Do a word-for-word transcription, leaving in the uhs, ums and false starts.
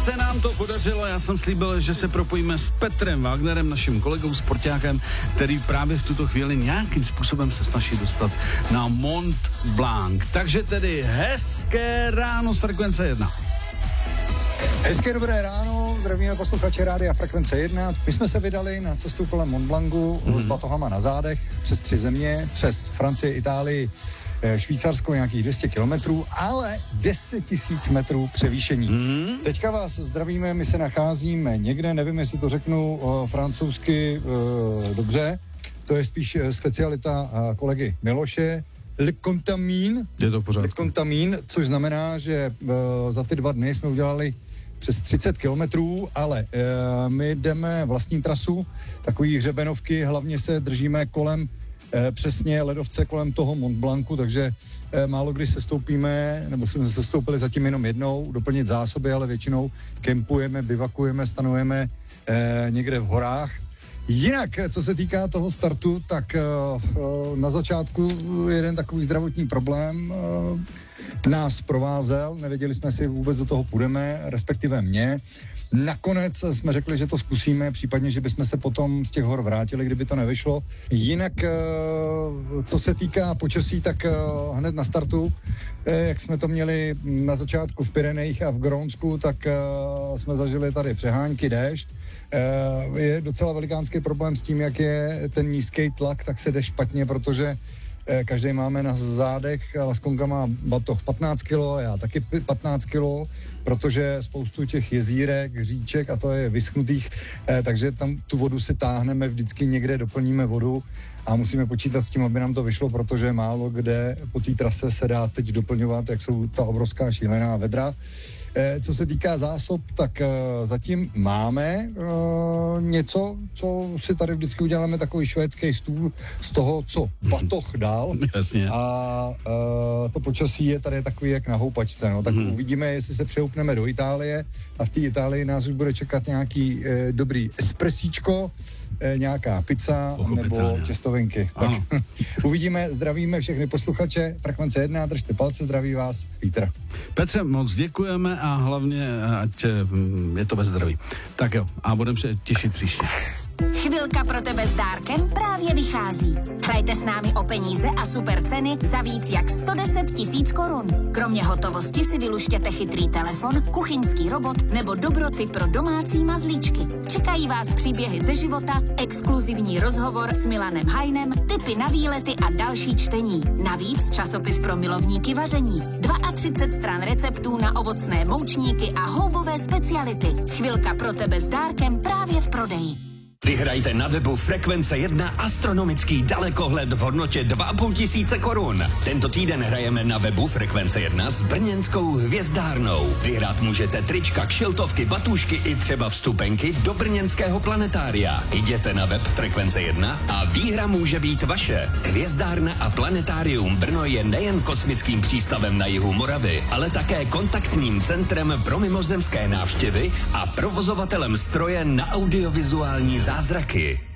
se nám to podařilo, já jsem slíbil, že se propojíme s Petrem Wagnerem, naším kolegou, sportákem, který právě v tuto chvíli nějakým způsobem se snaží dostat na Mont Blanc. Takže tedy hezké ráno z Frekvence jedna. Hezké dobré ráno, zdravíme posluchače Rádia Frekvence jedna. My jsme se vydali na cestu kolem Mont Blancu mm. s batohama na zádech přes tři země, přes Francii, Itálii, Švýcarsko nějakých dvě stě kilometrů, ale deset tisíc metrů převýšení. Mm. Teďka vás zdravíme, my se nacházíme někde, nevím, jestli to řeknu uh, francouzsky uh, dobře, to je spíš specialita uh, kolegy Miloše, Le Contamine, je to pořád. Le Contamine, což znamená, že uh, za ty dva dny jsme udělali přes třicet kilometrů, ale uh, my jdeme vlastní trasu, takový hřebenovky, hlavně se držíme kolem Eh, přesně ledovce kolem toho Mont Blancu, takže eh, málo kdy se stoupíme, nebo jsme se stoupili zatím jenom jednou, doplnit zásoby, ale většinou kempujeme, bivakujeme, stanujeme eh, někde v horách. Jinak, co se týká toho startu, tak eh, na začátku jeden takový zdravotní problém eh, nás provázel, nevěděli jsme si vůbec do toho půjdeme, respektive mě. Nakonec jsme řekli, že to zkusíme, případně, že bychom se potom z těch hor vrátili, kdyby to nevyšlo. Jinak, co se týká počasí, tak hned na startu, jak jsme to měli na začátku v Pyrenejích a v Grónsku, tak jsme zažili tady přehánky, déšť. Je docela velikánský problém s tím, jak je ten nízký tlak, tak se jde špatně, protože každý máme na zádech, Laskonka má batoh patnáct kilo, já taky patnáct kilo, protože spoustu těch jezírek, říček a to je vyschnutých, eh, takže tam tu vodu si táhneme, vždycky někde doplníme vodu a musíme počítat s tím, aby nám to vyšlo, protože málo kde po té trase se dá teď doplňovat, jak jsou ta obrovská šílená vedra. Eh, co se týká zásob, tak eh, zatím máme eh, něco, co si tady vždycky uděláme, takový švédský stůl z toho, co batoh dál. Jasně. A eh, to počasí je tady takový jak na houpačce, no. Tak hmm. uvidíme, jestli se přehoupneme do Itálie a v té Itálii nás už bude čekat nějaký eh, dobrý espresíčko, eh, nějaká pizza nebo těstovinky. Tak uvidíme, zdravíme všechny posluchače Frekvence jedna, držte palce, zdraví vás Vítr. Petře, moc děkujeme a hlavně, ať je to ve zdraví. Tak jo, a budeme se těšit příště. Chvilka pro tebe s dárkem právě vychází. Hrajte s námi o peníze a super ceny za víc jak sto deset tisíc korun. Kromě hotovosti si vyluštěte chytrý telefon, kuchyňský robot nebo dobroty pro domácí mazlíčky. Čekají vás příběhy ze života, exkluzivní rozhovor s Milanem Hajnem, tipy na výlety a další čtení. Navíc časopis pro milovníky vaření. třicet dva stran receptů na ovocné moučníky a houbové speciality. Chvilka pro tebe s dárkem právě v prodeji. Vyhrajte na webu Frekvence jedna astronomický dalekohled v hodnotě dva a půl tisíce korun. Tento týden hrajeme na webu Frekvence jedna s brněnskou hvězdárnou. Vyhrát můžete trička, kšiltovky, batůžky i třeba vstupenky do brněnského planetária. Jděte na web Frekvence jedna a výhra může být vaše. Hvězdárna a planetárium Brno je nejen kosmickým přístavem na jihu Moravy, ale také kontaktním centrem pro mimozemské návštěvy a provozovatelem stroje na audiovizuální zázraky.